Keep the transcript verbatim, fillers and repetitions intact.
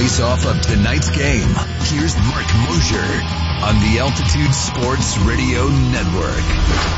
face-off of tonight's game. Here's Mark Mosher on the Altitude Sports Radio Network.